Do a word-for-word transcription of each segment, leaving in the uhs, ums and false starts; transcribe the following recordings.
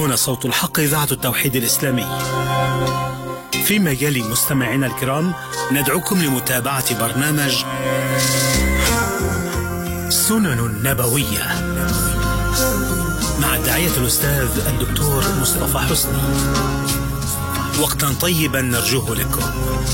هنا صوت الحق إذاعة التوحيد الإسلامي. فيما يلي مستمعينا الكرام ندعوكم لمتابعة برنامج سنن نبوية مع الداعية الأستاذ الدكتور مصطفى حسني. وقتا طيبا نرجوه لكم.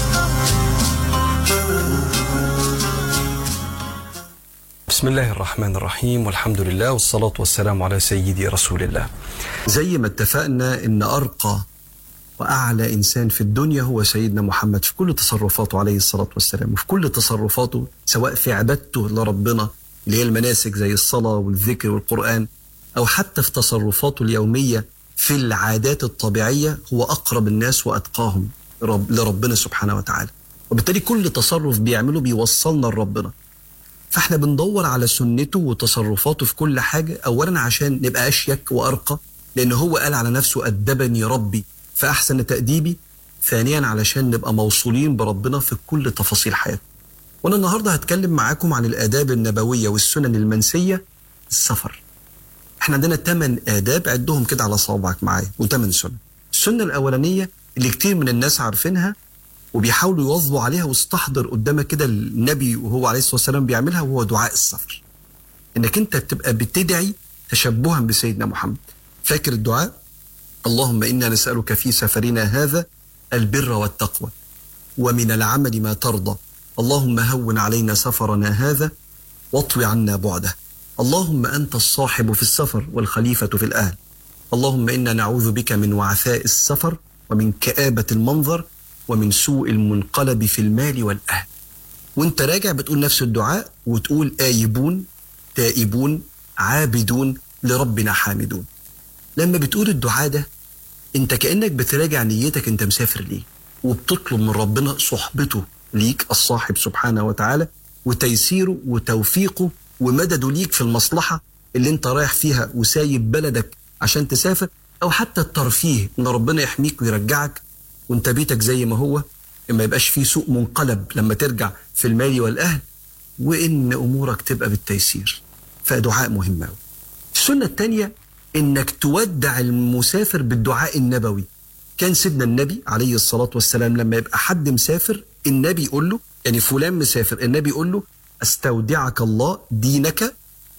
بسم الله الرحمن الرحيم، والحمد لله والصلاة والسلام على سيدي رسول الله. زي ما اتفقنا ان ارقى واعلى انسان في الدنيا هو سيدنا محمد في كل تصرفاته عليه الصلاة والسلام، وفي كل تصرفاته سواء في عبادته لربنا اللي هي المناسك زي الصلاة والذكر والقرآن، او حتى في تصرفاته اليومية في العادات الطبيعية، هو اقرب الناس واتقاهم لربنا سبحانه وتعالى. وبالتالي كل تصرف بيعمله بيوصلنا لربنا. فاحنا بندور على سنته وتصرفاته في كل حاجة، اولا عشان نبقى اشيك وارقى، لان هو قال على نفسه ادبني ربي فاحسن تأديبي. ثانيا علشان نبقى موصولين بربنا في كل تفاصيل حياتنا. وانا النهاردة هتكلم معاكم عن الاداب النبوية والسنن المنسية. السفر، احنا عندنا ثمان آداب، عدهم كده على صوابعك معايا، وثمان سنن. السنة الاولانية اللي كتير من الناس عارفينها وبيحاولوا يواظبوا عليها، واستحضر قدامك كده النبي وهو عليه الصلاة والسلام بيعملها، وهو دعاء السفر. انك انت بتبقى بتدعي تشبها بسيدنا محمد. فاكر الدعاء؟ اللهم إنا نسألك في سفرنا هذا البر والتقوى ومن العمل ما ترضى، اللهم هون علينا سفرنا هذا واطوي عنا بعده، اللهم أنت الصاحب في السفر والخليفة في الأهل، اللهم إنا نعوذ بك من وعثاء السفر ومن كآبة المنظر ومن سوء المنقلب في المال والأهل. وانت راجع بتقول نفس الدعاء، وتقول آيبون تائبون عابدون لربنا حامدون. لما بتقول الدعاء ده انت كأنك بتراجع نيتك، انت مسافر ليه، وبتطلب من ربنا صحبته ليك الصاحب سبحانه وتعالى، وتيسيره وتوفيقه ومدده ليك في المصلحة اللي انت رايح فيها وسايب بلدك عشان تسافر، او حتى الترفيه ان ربنا يحميك ويرجعك وانت بيتك زي ما هو، ما يبقاش فيه سوء منقلب لما ترجع في المال والأهل، وإن أمورك تبقى بالتيسير. فدعاء مهم أوي. السنة الثانية إنك تودع المسافر بالدعاء النبوي. كان سيدنا النبي عليه الصلاة والسلام لما يبقى حد مسافر، النبي يقول له، يعني فلان مسافر، النبي يقول له استودعك الله دينك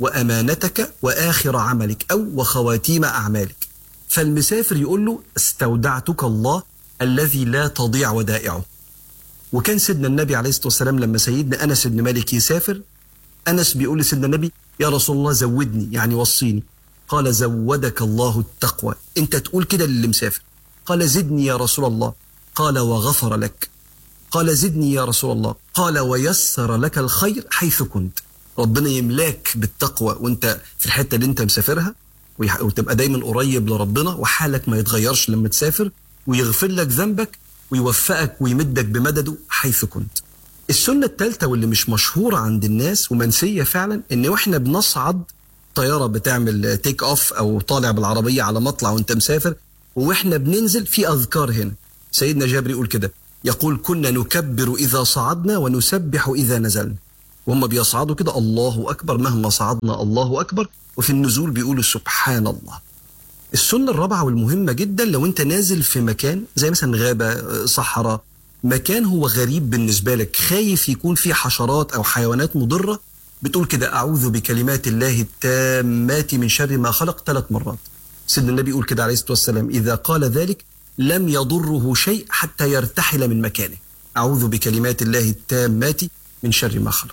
وأمانتك وآخر عملك، أو وخواتيم أعمالك. فالمسافر يقول له استودعتك الله الذي لا تضيع ودائعه. وكان سيدنا النبي عليه الصلاة والسلام لما سيدنا أنس بن مالك يسافر، أنس بيقول لسيدنا النبي يا رسول الله زودني، يعني وصيني. قال زودك الله التقوى. انت تقول كده للي مسافر. قال زدني يا رسول الله. قال وغفر لك. قال زدني يا رسول الله. قال ويسر لك الخير حيث كنت. ربنا يملاك بالتقوى وانت في الحتة اللي انت مسافرها، وتبقى دايما قريب لربنا، وحالك ما يتغيرش لما تسافر، ويغفر لك ذنبك ويوفقك ويمدك بمدده حيث كنت. السنة الثالثة واللي مش مشهورة عند الناس ومنسية فعلا، ان واحنا بنصعد طيارة بتعمل تيك اوف او طالع بالعربية على مطلع وانت مسافر، واحنا بننزل في اذكار هنا. سيدنا جابر يقول كده، يقول كنا نكبر اذا صعدنا ونسبح اذا نزلنا. وهم بيصعدوا كده الله اكبر مهما صعدنا الله اكبر، وفي النزول بيقولوا سبحان الله. السنة الرابعة والمهمة جدا، لو انت نازل في مكان زي مثلا غابة، صحراء، مكان هو غريب بالنسبة لك، خايف يكون فيه حشرات او حيوانات مضرة، بتقول كده أعوذ بكلمات الله التامات من شر ما خلق ثلاث مرات. سيدنا النبي يقول كده عليه الصلاة والسلام، إذا قال ذلك لم يضره شيء حتى يرتحل من مكانه. أعوذ بكلمات الله التامات من شر ما خلق.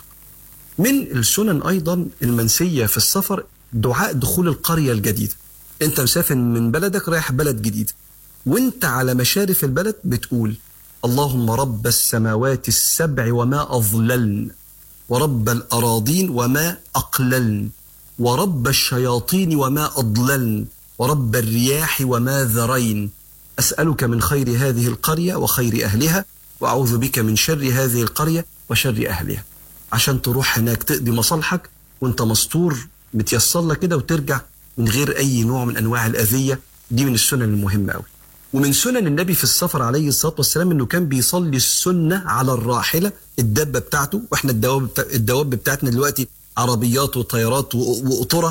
من السنن أيضا المنسية في السفر دعاء دخول القرية الجديدة. أنت مسافر من بلدك رايح بلد جديد، وأنت على مشارف البلد بتقول اللهم رب السماوات السبع وما أظللن، ورب الأراضين وما أقللن، ورب الشياطين وما أضللن، ورب الرياح وما ذرين، أسألك من خير هذه القرية وخير أهلها، وأعوذ بك من شر هذه القرية وشر أهلها. عشان تروح هناك تقضي مصالحك وانت مستور متيسر لك كده، وترجع من غير أي نوع من أنواع الأذية. دي من السنن المهمة أوي. ومن سنن النبي في السفر عليه الصلاة والسلام انه كان بيصلي السنة على الراحلة، الدابة بتاعته. واحنا الدواب بتاع الدواب بتاعتنا دلوقتي عربيات وطيارات وقطرة،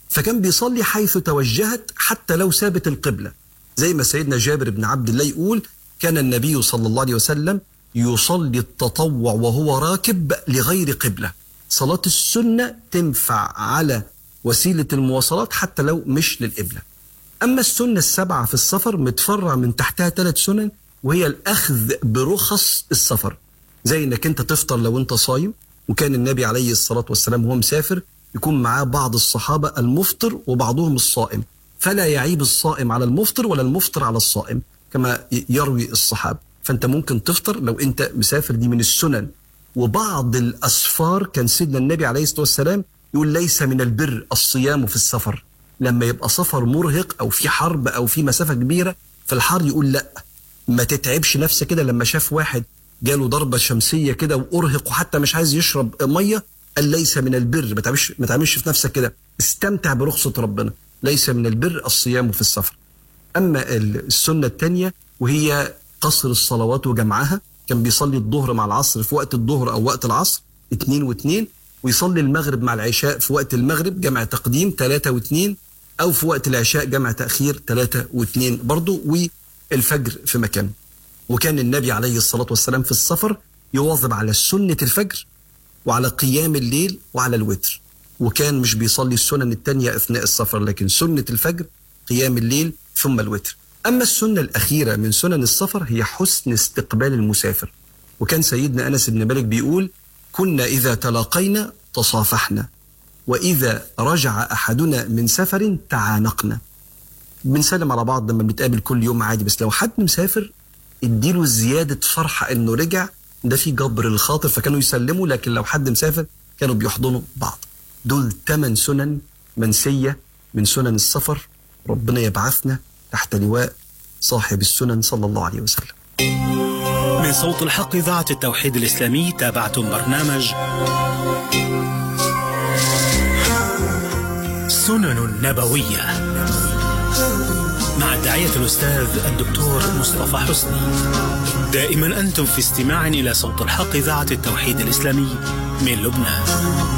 فكان بيصلي حيث توجهت حتى لو سابت القبلة، زي ما سيدنا جابر بن عبد الله يقول: كان النبي صلى الله عليه وسلم يصلي التطوع وهو راكب لغير قبلة. صلاة السنة تنفع على وسيلة المواصلات حتى لو مش للقبلة. أما السنة السبعة في السفر متفرع من تحتها ثلاث سنن، وهي الأخذ برخص السفر، زي إنك أنت تفطر لو أنت صايم، وكان النبي عليه الصلاة والسلام وهو مسافر يكون معاه بعض الصحابة المفطر وبعضهم الصائم، فلا يعيب الصائم على المفطر ولا المفطر على الصائم كما يروي الصحابة. فأنت ممكن تفطر لو أنت مسافر، دي من السنن. وبعض الأسفار كان سيدنا النبي عليه الصلاة والسلام يقول: ليس من البر الصيام في السفر. لما يبقى سفر مرهق أو في حرب أو في مسافة كبيرة في الحر يقول: لا، ما تتعبش نفسك كده. لما شاف واحد جاله ضربة شمسية كده وأرهق وحتى مش عايز يشرب مية، قال: ليس من البر، ما تعملش ما تعملش في نفسك كده، استمتع برخصة ربنا. ليس من البر الصيام في السفر. أما السنة الثانية وهي قصر الصلوات وجمعها، كان بيصلي الظهر مع العصر في وقت الظهر أو وقت العصر اتنين واتنين، ويصلي المغرب مع العشاء في وقت المغرب جمع تقديم تلاتة واتنين، أو في وقت العشاء جمع تأخير تلاتة واتنين برضو، والفجر في مكان. وكان النبي عليه الصلاة والسلام في السفر يواظب على سنة الفجر وعلى قيام الليل وعلى الوتر، وكان مش بيصلي السنن التانية أثناء السفر، لكن سنة الفجر، قيام الليل، ثم الوتر. أما السنة الأخيرة من سنن السفر هي حسن استقبال المسافر، وكان سيدنا أنس بن مالك بيقول: كنا إذا تلاقينا تصافحنا، وإذا رجع أحدنا من سفر تعانقنا. بنسلم على بعض لما بنتقابل كل يوم عادي، بس لو حد مسافر اديله زيادة فرحة إنه رجع، ده في جبر الخاطر، فكانوا يسلموا. لكن لو حد مسافر كانوا بيحضنوا بعض. دول ثمان سنن منسية من سنن السفر، ربنا يبعثنا تحت لواء صاحب السنن صلى الله عليه وسلم. من صوت الحق إذاعة التوحيد الإسلامي تابعتم برنامج سنن نبوية مع الداعية الأستاذ الدكتور مصطفى حسني. دائما أنتم في استماع إلى صوت الحق إذاعة التوحيد الإسلامي من لبنان.